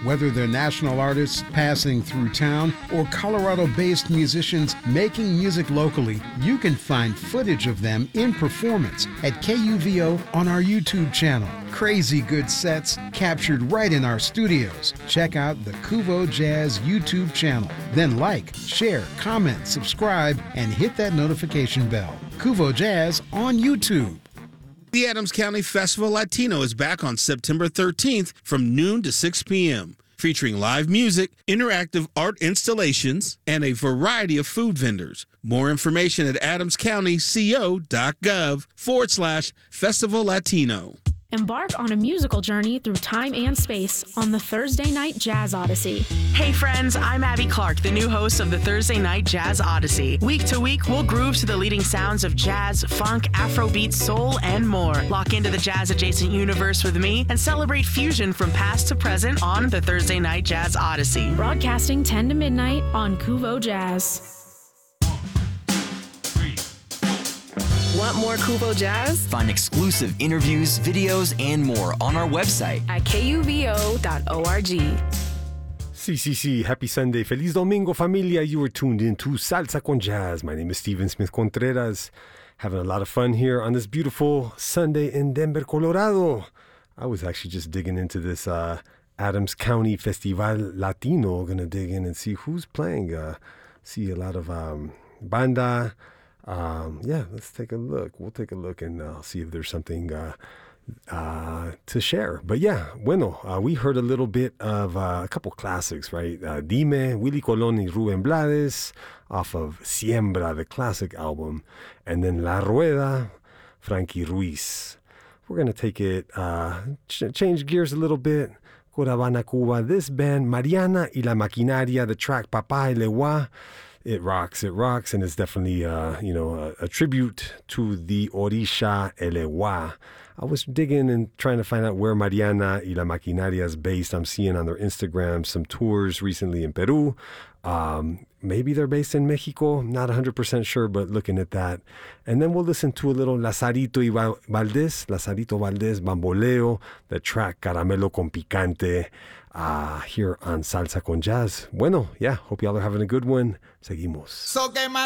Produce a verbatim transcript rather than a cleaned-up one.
Whether they're national artists passing through town or Colorado-based musicians making music locally, you can find footage of them in performance at K U V O on our YouTube channel. Crazy good sets captured right in our studios. Check out the Kuvo Jazz YouTube channel. Then like, share, comment, subscribe, and hit that notification bell. Kuvo Jazz on YouTube. The Adams County Festival Latino is back on September thirteenth from noon to six p.m., featuring live music, interactive art installations, and a variety of food vendors. More information at adamscountyco.gov forward slash Festival Latino. Embark on a musical journey through time and space on the Thursday Night Jazz Odyssey. Hey friends, I'm Abby Clark, the new host of the Thursday Night Jazz Odyssey. Week to week, we'll groove to the leading sounds of jazz, funk, Afrobeat, soul, and more. Lock into the jazz-adjacent universe with me and celebrate fusion from past to present on the Thursday Night Jazz Odyssey. Broadcasting ten to midnight on Kuvo Jazz. Want more Kuvo Jazz? Find exclusive interviews, videos, and more on our website at K U V O dot org. C C C, happy Sunday. Feliz Domingo, familia. You are tuned in to Salsa con Jazz. My name is Steven Smith Contreras. Having a lot of fun here on this beautiful Sunday in Denver, Colorado. I was actually just digging into this uh, Adams County Festival Latino. Gonna dig in and see who's playing. Uh, see a lot of um, banda. Um, yeah, let's take a look. We'll take a look and uh, see if there's something uh, uh, to share. But yeah, bueno, uh, we heard a little bit of uh, a couple classics, right? Uh, Dime, Willie Colon y Rubén Blades off of Siembra, the classic album. And then La Rueda, Frankie Ruiz. We're going to take it, uh, ch- change gears a little bit. Go to Habana, Cuba. This band, Mariana y la Maquinaria, the track Papá y Lewa. It rocks, it rocks, and it's definitely, uh, you know, a, a tribute to the Orisha Elewa. I was digging and trying to find out where Mariana y la Maquinaria is based. I'm seeing on their Instagram some tours recently in Peru. Um, maybe they're based in Mexico. Not one hundred percent sure, but looking at that. And then we'll listen to a little Lazarito y Valdez, Lazarito Valdez, Bamboleo, the track Caramelo con Picante. Uh, here on Salsa con Jazz. Bueno, yeah, hope y'all are having a good one. Seguimos. So